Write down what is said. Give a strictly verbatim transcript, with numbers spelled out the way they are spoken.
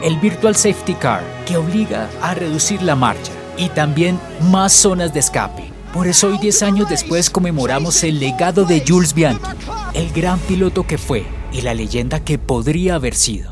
el Virtual Safety Car, que obliga a reducir la marcha, y también más zonas de escape. Por eso hoy, diez años después, conmemoramos el legado de Jules Bianchi, el gran piloto que fue y la leyenda que podría haber sido.